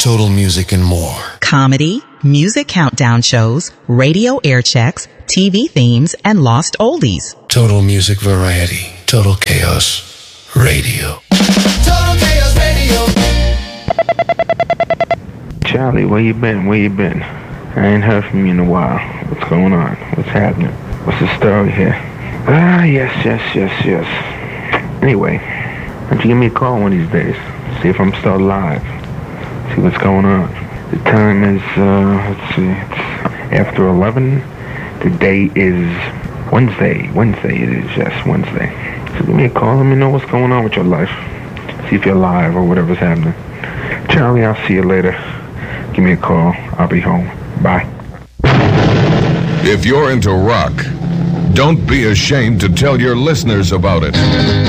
Total Music and more. Comedy, music countdown shows, radio air checks, TV themes, and lost oldies. Total Music Variety. Total Chaos Radio. Total Chaos Radio. Charlie, where you been? Where you been? I ain't heard from you in a while. What's going on? What's happening? What's the story here? Yes. Anyway, why don't you give me a call one of these days? See if I'm still alive. See what's going on. The time is, let's see, it's after 11. The day is Wednesday. Wednesday it is, yes, Wednesday. So give me a call. Let me know what's going on with your life. See if you're alive or whatever's happening. Charlie, I'll see you later. Give me a call. I'll be home. Bye. If you're into rock, don't be ashamed to tell your listeners about it.